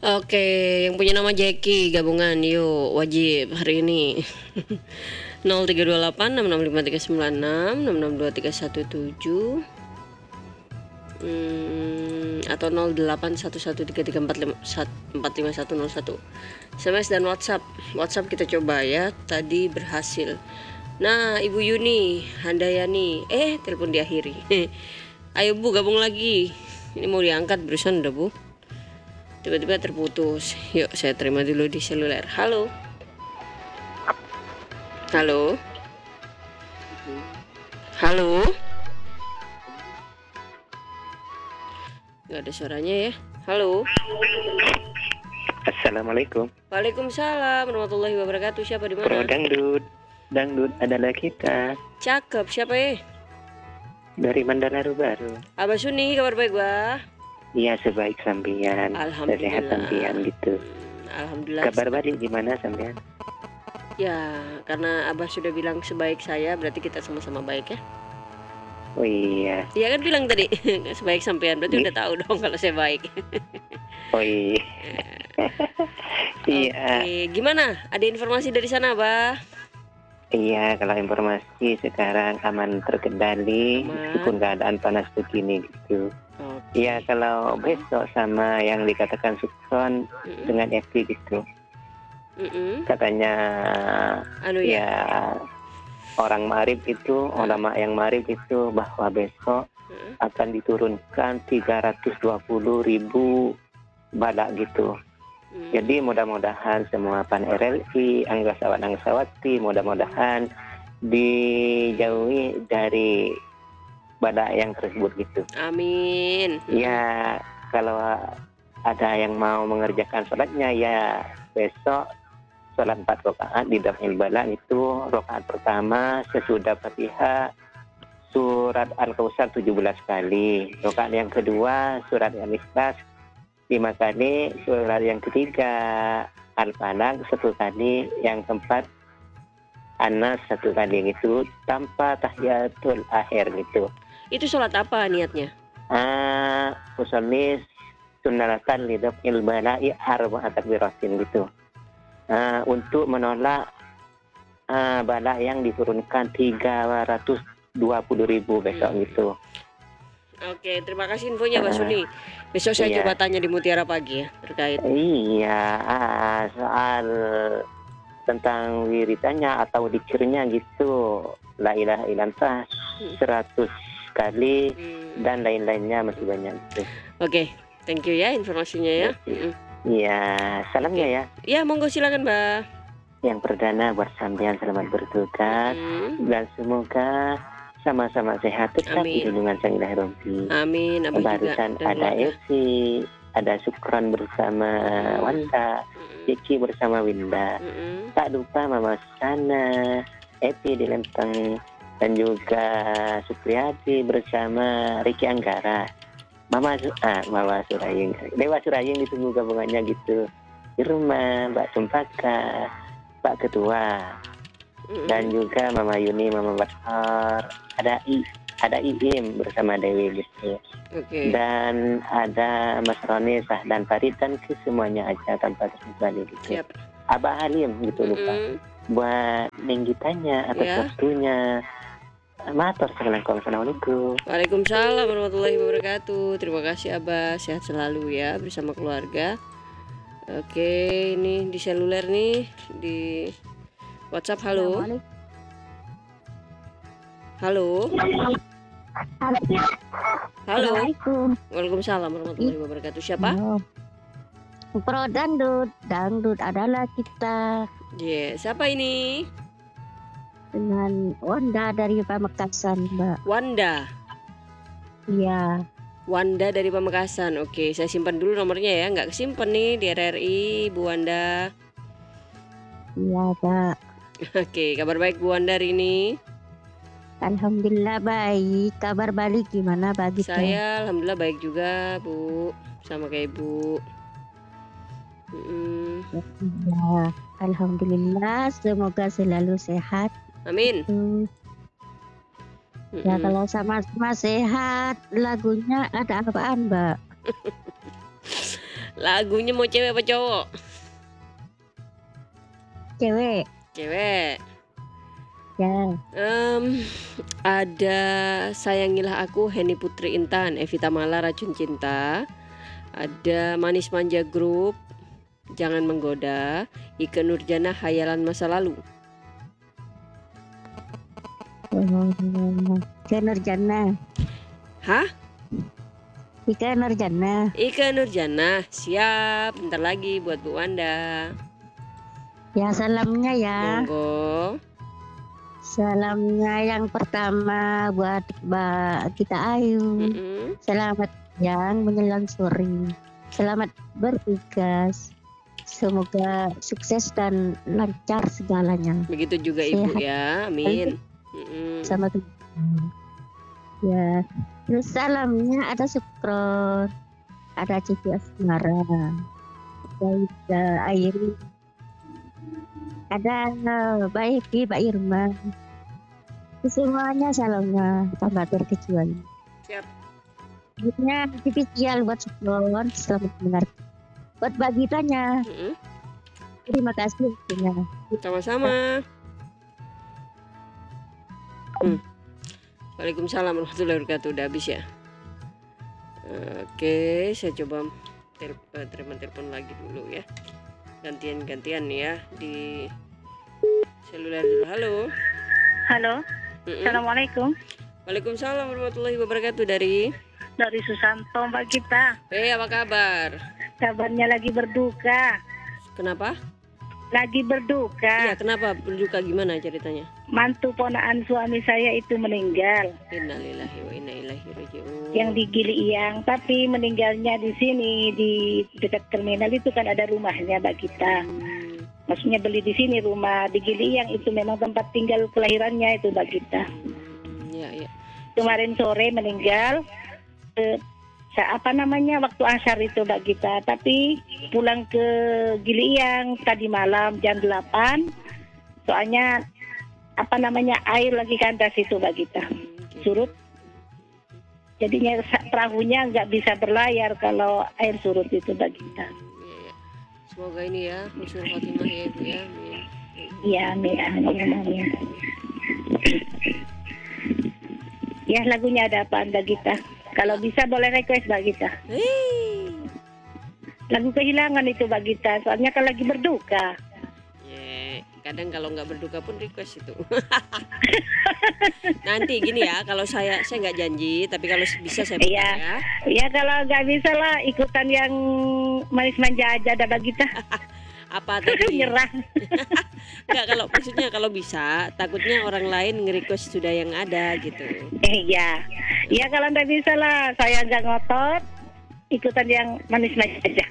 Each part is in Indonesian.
Oke, yang punya nama Jackie gabungan yuk wajib hari ini. 0328 665 396 662 317 atau 0811334541 SMS dan WhatsApp kita coba ya. Tadi berhasil. Nah, Ibu Yuni Handayani telepon diakhiri. Ayo Bu, gabung lagi. Ini mau diangkat barusan udah Bu, tiba-tiba terputus. Yuk saya terima dulu di seluler. Halo. Halo. Halo. Gak ada suaranya ya. Halo. Assalamualaikum. Waalaikumsalam warahmatullahi wabarakatuh. Siapa di Pro mana? Dangdut adalah kita Cakep. Siapa ya? dari Mandalaru Baru. Abah Suni, kabar baik Bah? Iya, sebaik sampean. Alhamdulillah. Sehat sampean gitu. Alhamdulillah. Kabar balik gimana sampean? Ya, karena Abah sudah bilang sebaik saya, berarti kita sama-sama baik ya. Oh iya. Iya kan bilang tadi sebaik sampean, berarti udah tahu dong kalau saya baik. Oh iya. Iya. Oke, gimana? Ada informasi dari sana, Bah? Iya, kalau informasi sekarang aman terkendali meskipun keadaan panas begini gitu. Iya, kalau besok sama yang dikatakan Sukron dengan FP gitu. Katanya ya orang Marib itu, ulama yang Marib itu bahwa besok akan diturunkan 320.000 badak gitu. Jadi mudah-mudahan semua pan RLI, anggasawat-anggasawati mudah-mudahan dijauhi dari badak yang tersebut gitu. Amin. Ya, kalau ada yang mau mengerjakan sholatnya ya besok sholat 4 rakaat di Daf'il Bala itu rakaat pertama sesudah Fatihah surat Al-Kautsar 17 kali. Rakaat yang kedua surat Al-Ikhlas 5 kali, surat yang ketiga Al-Falaq 1 kali, yang keempat Anas 1 kali gitu tanpa tahiyatul akhir gitu. Itu sholat apa niatnya? Usolli sunnatan lidaf'il bala'i arba'at takbiratin gitu. Untuk menolak bala yang diturunkan 320.000 besok gitu. Oke, terima kasih infonya Mbak Suni. Besok saya coba tanya di Mutiara Pagi ya terkait. Iya, soal tentang wiritannya atau dikirnya gitu, la ilaha illallah 100 kali dan lain-lainnya masih banyak gitu. Oke, thank you ya informasinya ya. Iya, salamnya ya. Iya, monggo silakan Mbak. Yang perdana buat sampean selamat bertugas dan semoga sama-sama sehat tetap di lindungan Sang Ilahi Rabbi. Amin. Barusan ada Esi, ada Sukron bersama Wanda, Ciki bersama Winda. Tak lupa Mama Sana, Epi di Lempeng, dan juga Supriyadi bersama Riki Anggara. Mama Suraying, Dewa Suraying ditunggu gabungannya gitu. Di rumah Mbak Sumpaka, Pak Ketua. Dan juga Mama Yuni, Mama Bathar, ada Iim bersama Dewi gitu. Dan ada Mas Roni, Sah dan Farid dan ke semuanya aja tanpa terkecuali gitu. Abah Halim gitu lupa. Buat ninggitannya atas waktunya. Matur Assalamualaikum. Waalaikumsalam warahmatullahi wabarakatuh. Terima kasih Abah, sehat selalu ya bersama keluarga. Oke, ini di seluler nih di WhatsApp. Halo. Halo. Halo. Waalaikumsalam warahmatullahi wabarakatuh. Siapa? Pro Dangdut adalah kita. Siapa ini? Dengan Wanda dari Pamekasan, Mbak. Wanda. Iya. Wanda dari Pamekasan. Oke, saya simpan dulu nomornya ya. Nggak kesimpan nih di RRI, Bu Wanda. Iya, Kak. Oke, kabar baik Bu Wanda hari ini? Alhamdulillah baik. Kabar balik gimana pagi? Saya alhamdulillah baik juga, Bu. Sama kayak Ibu. Ya, alhamdulillah, semoga selalu sehat. Amin. Ya, kalau sama-sama sehat, lagunya ada apaan, Mbak? Lagunya mau cewek apa cowok? Cewek. Cewek. Ya. Ada Sayangilah Aku, Henny Putri Intan, Evita Mala, Racun Cinta. Ada Manis Manja Group, Jangan Menggoda. Ike Nurjana, Hayalan Masa Lalu. Ika Nurjana. Hah? Ika Nurjana. Ike Nurjana, siap. Bentar lagi buat Bu Wanda. Ya, salamnya ya. Monggo. Salamnya yang pertama buat Mbak Gita Ayu. Selamat siang menjelang sore. Selamat bertugas. Semoga sukses dan lancar segalanya. Begitu juga Sehat. Ibu ya, amin. Sama ya. Terus salamnya ada Sukron, ada Cici Asmara, ada Airi, ada Mbak Evi, Mbak Irma. Semuanya salamnya tanpa terkecuali. Siap. Selanjutnya spesial buat Sukron, selamat mendengarkan. Buat Mbak Gitanya, terima kasih. Sama-sama. Waalaikumsalam warahmatullahi wabarakatuh. Udah habis ya? Oke, saya coba terima telepon lagi dulu ya. Gantian ya di seluler dulu. Halo. Halo. Assalamualaikum. Waalaikumsalam warahmatullahi wabarakatuh. Dari Susanto, Mbak Gita. apa kabar? Kabarnya lagi berduka. Kenapa? Lagi berduka. Iya, kenapa berduka, gimana ceritanya? Mantu ponaan suami saya itu meninggal. Innalillahi wa inna ilaihi raji'un. Yang di Gili Iyang, tapi meninggalnya di sini di dekat terminal itu kan ada rumahnya Mbak Gita. Maksudnya beli di sini rumah di Gili Iyang itu memang tempat tinggal kelahirannya itu Mbak Gita. Iya. Kemarin sore meninggal. Waktu asar itu Mbak Gita, tapi pulang ke Gili Iyang tadi malam jam 8, soalnya air lagi kandas itu Mbak Gita, surut, jadinya perahunya nggak bisa berlayar kalau air surut itu Mbak Gita. Semoga ini ya husnul khotimah ya Ibu ya. Iya, amin. Ya, lagunya ada apa Mbak Gita? Kalau bisa boleh request Mbak Gita. Lagu kehilangan itu Mbak Gita, soalnya kalau lagi berduka. Kadang kalau nggak berduka pun request itu. Nanti gini ya, kalau saya nggak janji, tapi kalau bisa saya putar ya. Iya, kalau nggak bisa lah ikutan yang manis manja aja ada Mbak Gita. Apa tadi? Nyerah. Enggak, kalau maksudnya kalau bisa, takutnya orang lain nge-request sudah yang ada gitu. Iya. Iya, kalau nggak bisa lah, saya nggak ngotot, ikutan yang manis manja aja.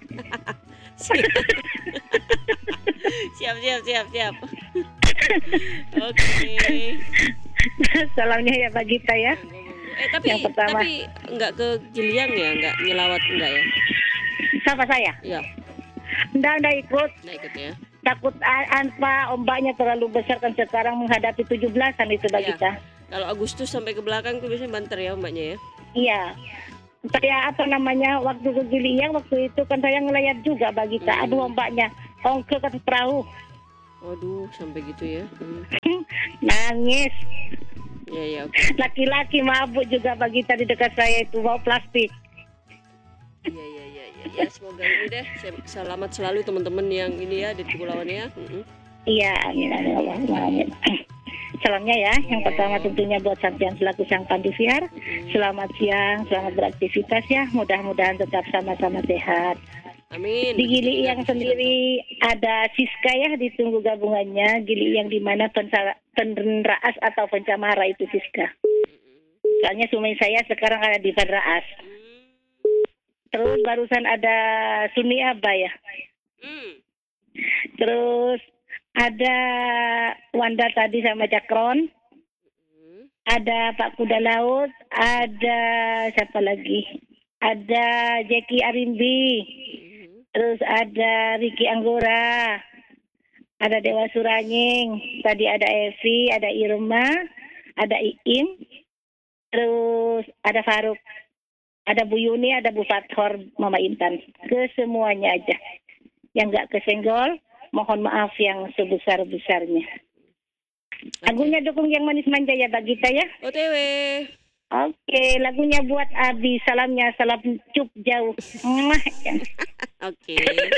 Siap. Oke. Salamnya ya Mbak Gita ya. Tapi enggak ke Giliang ya, enggak nyelawat enggak ya? Sama saya? Iya. Enggak ikut. Enggak ikut ya. Takut ombaknya terlalu besar kan sekarang menghadapi 17-an itu Mbak Gita. Kalau Agustus sampai ke belakang tuh biasanya banter ya ombaknya ya. Iya. Saya waktu ke Gili Iyang waktu itu kan saya ngelayar juga Mbak Gita. Aduh ombaknya, ongke ke perahu. Waduh, sampai gitu ya. Nangis. Iya, oke. Laki-laki mabuk juga Mbak Gita di dekat saya itu bawa plastik. Iya. Ya, semoga ini deh selamat selalu teman-teman yang ini ya di kepulauan ya. Iya, amin. Salamnya ya, yang pertama tentunya buat Sampian selaku Sang Panduviar. Selamat siang, selamat beraktivitas ya. Mudah-mudahan tetap sama-sama sehat. Amin. Di Gili Iyang sendiri ada Siska ya, ditunggu gabungannya. Gili Iyang di mana penraas atau pencamara itu Siska. Soalnya suami saya sekarang ada di penraas. Terus barusan ada Suni Aba ya. Terus ada Wanda tadi sama Cakron. Ada Pak Kuda Laut. Ada siapa lagi? Ada Jeki Arimbi. Terus ada Riki Anggora. Ada Dewa Suranying. Tadi ada Evi, ada Irma, ada Iim. Terus ada Faruk. ada Bu Yuni, ada Bu Fathor, Mama Intan. Ke semuanya aja. Yang nggak kesenggol, mohon maaf yang sebesar-besarnya. Lagunya dukung yang manis manja ya Mbak Gita ya. OTW. Oke, lagunya buat Abi. Salamnya, salam cup jauh. Mwah. Oke.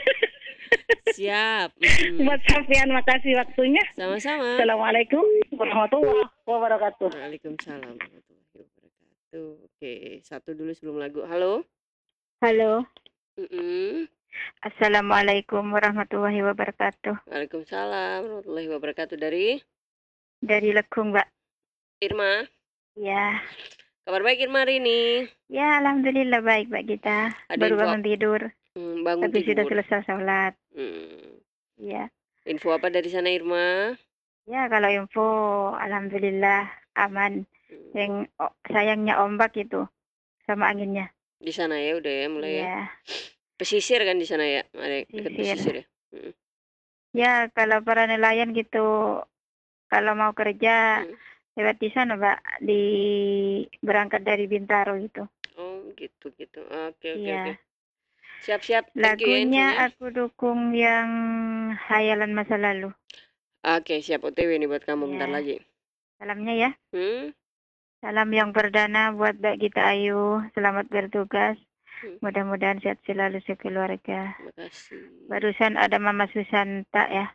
Siap. Buat Safian, makasih waktunya. Sama-sama. Assalamualaikum warahmatullahi wabarakatuh. Waalaikumsalam warahmatullahi wabarakatuh. Oke, satu dulu sebelum lagu. Halo. Halo. Mm-mm. Assalamualaikum warahmatullahi wabarakatuh. Waalaikumsalam warahmatullahi wabarakatuh. Dari Lekung, Mbak. Irma. Ya. Kabar baik Irma hari ini? Ya, alhamdulillah baik Mbak Gita. Baru bangun tidur. Bangun Tapi tidur. sudah selesai sholat. Ya. Info apa dari sana Irma? Ya, kalau info alhamdulillah aman. Yang sayangnya ombak itu sama anginnya. Di sana ya udah ya mulai ya. Pesisir kan di sana ya? Ada dekat pesisir ya? Ya, kalau para nelayan gitu kalau mau kerja lewat di sana, Mbak, berangkat dari Bintaro gitu. Oh, gitu. Oke. Iya. Siap. Lagunya aku dukung yang Hayalan Masa Lalu. Oke, siap. OTW nih buat kamu bentar lagi. Salamnya ya. Salam yang perdana buat Mbak Gita Ayu. Selamat bertugas. Mudah-mudahan sehat selalu sekeluarga. Makasih. Barusan ada Mama Susanta ya.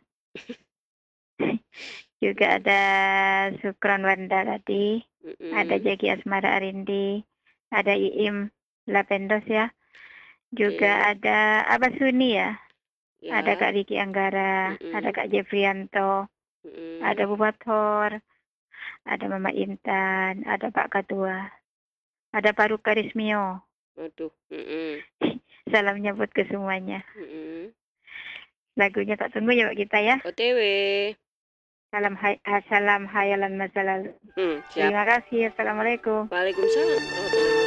Juga ada Sukron Wanda tadi. Ada Jaki Asmara Arindi. Ada Iim Lapendos ya. Juga ada Abah Suni ya. Ada Kak Riki Anggara. Ada Kak Jeffrianto. Ada Bu Bathor. Ada Mama Intan. Ada Pak Ketua. Ada Pak Rukarismio. Waduh. Salamnya buat ke semuanya. Lagunya tak tunggu ya Mbak Gita ya. OTW. Salam Hayalan Masa Lalu. Siap. Terima kasih. Assalamualaikum. Waalaikumsalam warahmatullahi